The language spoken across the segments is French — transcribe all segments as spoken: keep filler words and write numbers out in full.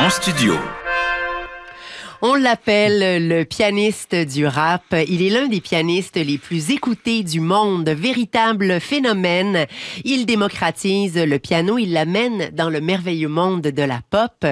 En studio. On l'appelle le pianiste du rap. Il est l'un des pianistes les plus écoutés du monde, véritable phénomène. Il démocratise le piano, il l'amène dans le merveilleux monde de la pop.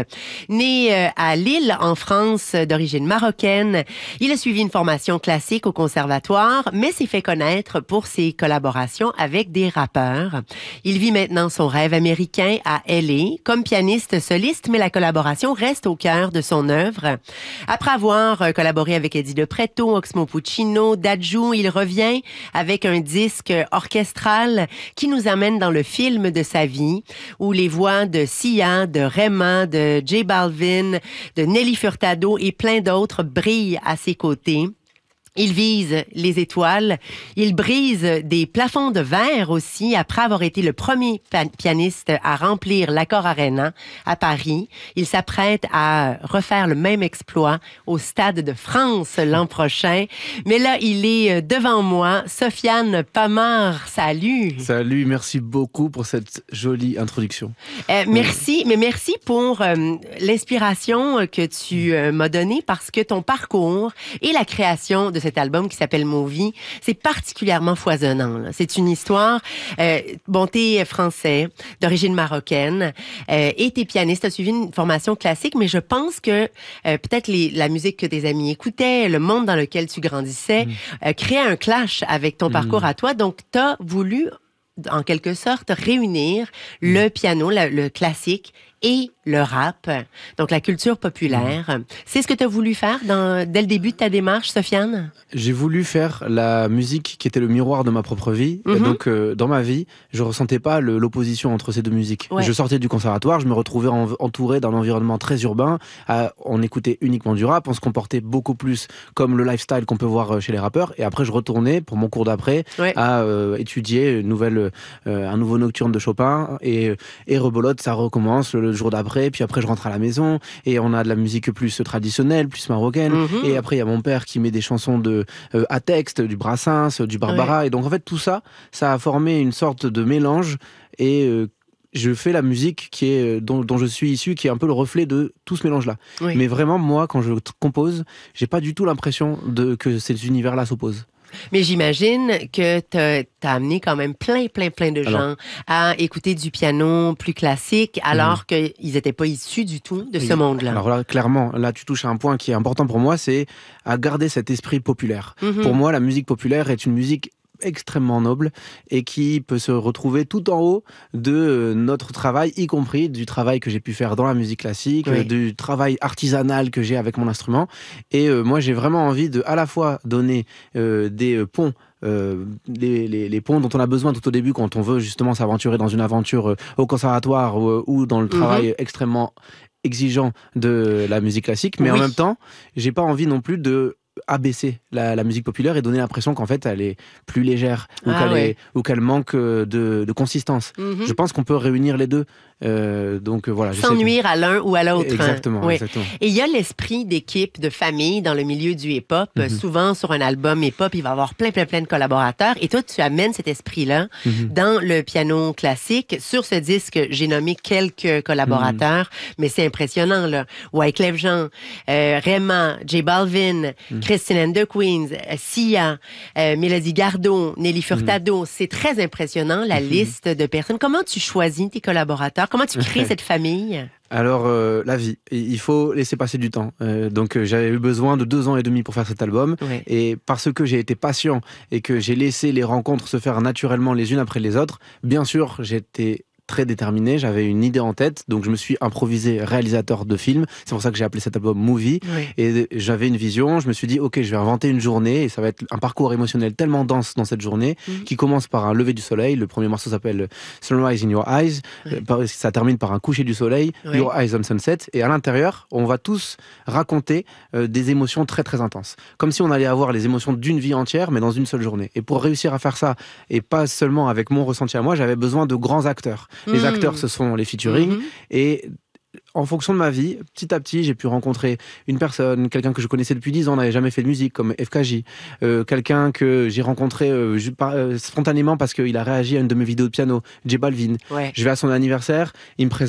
Né à Lille, en France, d'origine marocaine, il a suivi une formation classique au conservatoire, mais s'est fait connaître pour ses collaborations avec des rappeurs. Il vit maintenant son rêve américain à L A comme pianiste soliste, mais la collaboration reste au cœur de son œuvre. Après avoir collaboré avec Eddie De Pretto, Oxmo Puccino, Dadju, il revient avec un disque orchestral qui nous amène dans le film de sa vie, où les voix de Sia, de Rema, de J Balvin, de Nelly Furtado et plein d'autres brillent à ses côtés. Il vise les étoiles, il brise des plafonds de verre aussi, après avoir été le premier pianiste à remplir l'Accor Arena à Paris. Il s'apprête à refaire le même exploit au Stade de France l'an prochain. Mais là, il est devant moi, Sofiane Pamart. Salut! Salut, merci beaucoup pour cette jolie introduction. Euh, merci, mais merci pour euh, l'inspiration que tu euh, m'as donnée, parce que ton parcours et la création de cet album qui s'appelle Movie, c'est particulièrement foisonnant, là. C'est une histoire, euh, bon, t'es français, d'origine marocaine, euh, et t'es pianiste, t'as suivi une formation classique, mais je pense que euh, peut-être les, la musique que tes amis écoutaient, le monde dans lequel tu grandissais, mmh. euh, créait un clash avec ton mmh. parcours à toi, donc t'as voulu, en quelque sorte, réunir mmh. le piano, le, le classique, et le rap, donc la culture populaire. Mmh. C'est ce que tu as voulu faire dans, dès le début de ta démarche, Sofiane? J'ai voulu faire la musique qui était le miroir de ma propre vie. Mmh. Et donc, euh, dans ma vie, je ressentais pas le, l'opposition entre ces deux musiques. Ouais. Je sortais du conservatoire, je me retrouvais en, entouré d'un environnement très urbain. À, on écoutait uniquement du rap, on se comportait beaucoup plus comme le lifestyle qu'on peut voir chez les rappeurs. Et après, je retournais, pour mon cours d'après, ouais. à euh, étudier une nouvelle, euh, un nouveau nocturne de Chopin. Et, et rebolote, ça recommence le le jour d'après, puis après je rentre à la maison et on a de la musique plus traditionnelle, plus marocaine, mmh. et après il y a mon père qui met des chansons de euh, à texte, du Brassens, du Barbara, ouais. et donc en fait tout ça, ça a formé une sorte de mélange et euh, je fais la musique qui est dont, dont je suis issu, qui est un peu le reflet de tout ce mélange-là. Oui. Mais vraiment moi, quand je compose, j'ai pas du tout l'impression de que ces univers-là s'opposent. Mais j'imagine que t'as, t'as amené quand même plein, plein, plein de alors, gens à écouter du piano plus classique, alors mmh. qu'ils n'étaient pas issus du tout de ce monde-là. Alors là, clairement, là, tu touches à un point qui est important pour moi, c'est à garder cet esprit populaire. Mmh. Pour moi, la musique populaire est une musique extrêmement noble et qui peut se retrouver tout en haut de notre travail, y compris du travail que j'ai pu faire dans la musique classique, oui. du travail artisanal que j'ai avec mon instrument. Et euh, moi, j'ai vraiment envie de à la fois donner euh, des ponts Euh, les, les, les ponts dont on a besoin tout au début quand on veut justement s'aventurer dans une aventure euh, au conservatoire ou, ou dans le travail mmh. extrêmement exigeant de la musique classique, mais oui. en même temps, j'ai pas envie non plus de abaisser la, la musique populaire et donner l'impression qu'en fait elle est plus légère ou, ah, qu'elle, ouais. est, ou qu'elle manque de, de consistance. Mm-hmm. Je pense qu'on peut réunir les deux. Euh, donc voilà. Sans nuire à l'un ou à l'autre. Exactement, oui. exactement. Et il y a l'esprit d'équipe, de famille dans le milieu du hip-hop. Mm-hmm. Souvent sur un album hip-hop, il va y avoir plein, plein, plein de collaborateurs. Et toi, tu amènes cet esprit-là mm-hmm. dans le piano classique. Sur ce disque, j'ai nommé quelques collaborateurs, mm-hmm. mais c'est impressionnant là. Wyclef Jean, euh, Rema, J Balvin, mm-hmm. Christine and the Queens, Sia, euh, Mélodie Gardot, Nelly Furtado. Mm-hmm. C'est très impressionnant, la mm-hmm. liste de personnes. Comment tu choisis tes collaborateurs? Comment tu crées cette famille? Alors, euh, la vie. Il faut laisser passer du temps. Euh, donc, euh, j'avais eu besoin de deux ans et demi pour faire cet album. Oui. Et parce que j'ai été patient et que j'ai laissé les rencontres se faire naturellement les unes après les autres, bien sûr, j'étais très déterminé, j'avais une idée en tête, donc je me suis improvisé réalisateur de film. C'est pour ça que j'ai appelé cet album Movie. Oui. Et j'avais une vision, je me suis dit, ok, je vais inventer une journée, et ça va être un parcours émotionnel tellement dense dans cette journée, mm-hmm. qui commence par un lever du soleil. Le premier morceau s'appelle Sunrise in Your Eyes. Oui. Ça termine par un coucher du soleil, oui. Your Eyes on Sunset. Et à l'intérieur, on va tous raconter euh, des émotions très très intenses. Comme si on allait avoir les émotions d'une vie entière, mais dans une seule journée. Et pour réussir à faire ça, et pas seulement avec mon ressenti à moi, j'avais besoin de grands acteurs. Les mmh. acteurs, ce sont les featuring. Mmh. Et en fonction de ma vie, petit à petit, j'ai pu rencontrer une personne, quelqu'un que je connaissais depuis dix ans, n'avait jamais fait de musique, comme F K J. Euh, quelqu'un que j'ai rencontré euh, ju- par, euh, spontanément parce qu'il a réagi à une de mes vidéos de piano, J Balvin. Ouais. Je vais à son anniversaire, il me présente